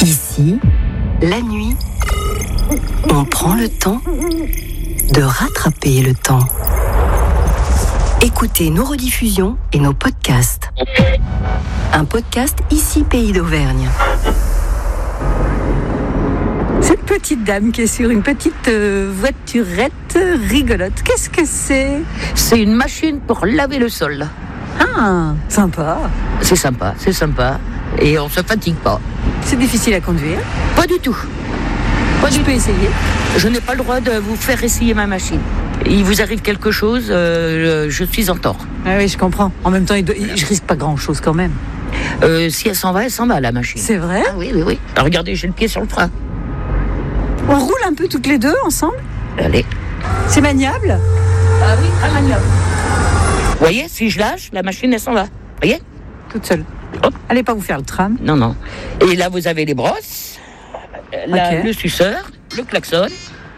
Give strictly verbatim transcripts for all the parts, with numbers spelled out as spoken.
Ici, la nuit, on prend le temps de rattraper le temps. Écoutez nos rediffusions et nos podcasts. Un podcast Ici Pays d'Auvergne. Cette petite dame qui est sur une petite euh, voiturette rigolote, qu'est-ce que c'est ? C'est une machine pour laver le sol. Ah, sympa. C'est sympa, c'est sympa. Et on se fatigue pas. C'est difficile à conduire. Pas du tout. Pas Je du peux tout. essayer. Je n'ai pas le droit de vous faire essayer ma machine. Il vous arrive quelque chose, euh, je suis en tort. Ah oui, je comprends. En même temps, il doit- il- je risque pas grand-chose quand même. Euh, si elle s'en va, elle s'en va, la machine. C'est vrai ? Ah oui, oui, oui. Alors, regardez, j'ai le pied sur le frein. On roule un peu toutes les deux ensemble ? Allez. C'est maniable ? Ah oui, très maniable. Vous voyez, si je lâche, la machine, elle s'en va. Vous voyez ? Toute seule. Hop. Allez pas vous faire le tram. Non, non. Et là, vous avez les brosses, la- Ok. le suceur, le klaxon.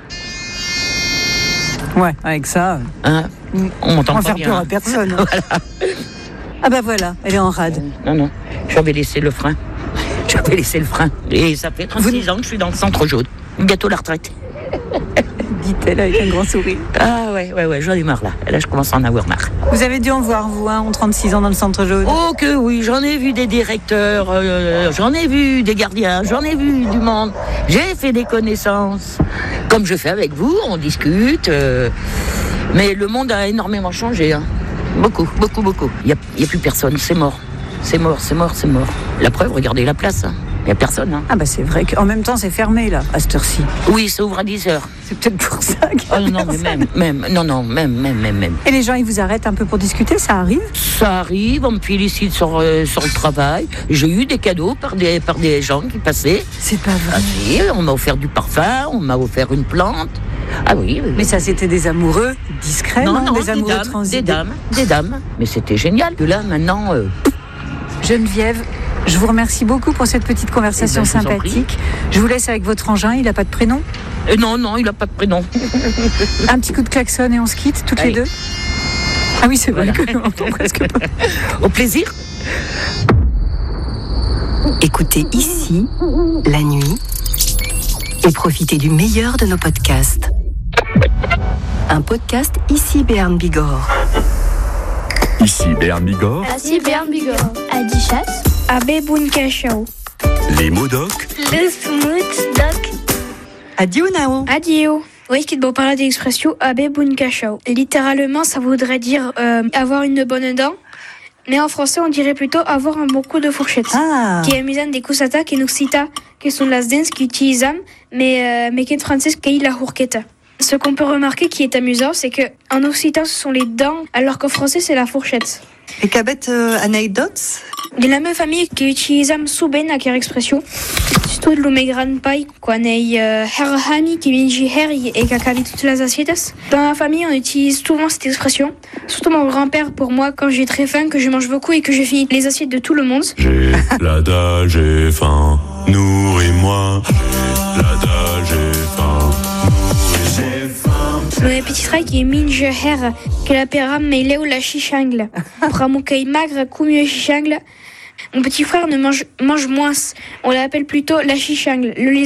Ouais, avec ça, Hein, on on m'entend va pas faire bien. peur à personne. Voilà. Ah bah voilà, elle est en rade. Non, non, j'avais laissé le frein. J'avais laissé le frein. Et ça fait trente-six Vous- ans que je suis dans le centre jaune. Bientôt la retraite. Dit-elle avec un grand sourire. Ah ouais, ouais, ouais, j'en ai marre là. Là, je commence à en avoir marre. Vous avez dû en voir, vous, hein, en trente-six ans dans le centre jaune. Oh que oui, j'en ai vu des directeurs, euh, j'en ai vu des gardiens, j'en ai vu du monde. J'ai fait des connaissances. Comme je fais avec vous, on discute. euh, mais le monde a énormément changé. Hein. Beaucoup, beaucoup, beaucoup. Il n'y a, il y a plus personne, c'est mort. C'est mort, c'est mort, c'est mort. La preuve, regardez la place. hein. Il n'y a personne. Hein. Ah bah c'est vrai qu'en même temps c'est fermé là, à cette heure-ci. Oui, ça ouvre à dix heures. C'est peut-être pour ça qu'il y a Oh non, non, mais personne. même, même, non, non, même, même, même, même. Et les gens, ils vous arrêtent un peu pour discuter, ça arrive ? Ça arrive, on me félicite sur, euh, sur le travail. J'ai eu des cadeaux par des, par des gens qui passaient. C'est pas Ah vrai. si, on m'a offert du parfum, on m'a offert une plante. Ah oui, oui, oui. Mais ça, c'était des amoureux discrets, non, non, non, Des des amoureux dames, transidés. des dames, des dames. Mais c'était génial. Que là, maintenant, euh, Geneviève, je vous remercie beaucoup pour cette petite conversation Eh ben, je vous en prie. sympathique. Je vous laisse avec votre engin, il n'a pas de prénom. euh, non, non, il n'a pas de prénom. Un petit coup de klaxon et on se quitte, toutes les Allez. deux. Ah oui, c'est vrai Voilà. que l'on entend presque pas. Au plaisir. Écoutez Ici, la nuit, et profitez du meilleur de nos podcasts. Un podcast Ici Béarn Bigorre. Ici Béarn Bigorre, Ici Béarn Bigorre. Adichat. Abbé Bunkachao. les mots doc, Le smooth doc. Adieu, Nao. Adio. Oui, qui te parler d'expression Abbé Bunkachao. Littéralement, ça voudrait dire euh, avoir une bonne dent. Mais en français, on dirait plutôt avoir un bon coup de fourchette. Ah, Qui est mis en des cosata qui nous cita, qui sont les dents qui utilisent, mais, euh, mais qui en français, qui est la fourchette. Ce qu'on peut remarquer qui est amusant, c'est que en occitan, ce sont les dents, alors qu'en français, c'est la fourchette. Et qu'avec euh, anecdotes? De la même famille qui utilise souben à quelle expression. Surtout le mes grands pai, qu'on est herhani qui vient her et qui a calé toutes les assiettes. Dans ma famille, on utilise souvent cette expression. Surtout mon grand-père pour moi, quand j'ai très faim, que je mange beaucoup et que je finis les assiettes de tout le monde. J'ai la dalle, j'ai faim, nourris-moi. J'ai la dalle, j'ai faim, nourris-moi. Le petit trai qui est minge her, que la pera mais léo la chichangle. Pramoukai magre, coumio chichangle. Mon petit frère ne mange, mange moins. On l'appelle plutôt la chichangle. Le